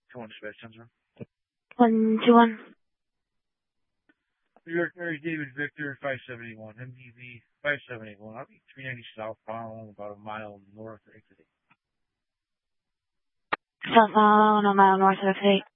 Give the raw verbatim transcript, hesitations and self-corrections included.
two one Dispatch, ten zero. one two one. New York Mary David Victor, five seven eight one. M D V, five seven eight one. I'll be three ninety southbound, about a mile north of exit eight. Southbound, a mile north of eight.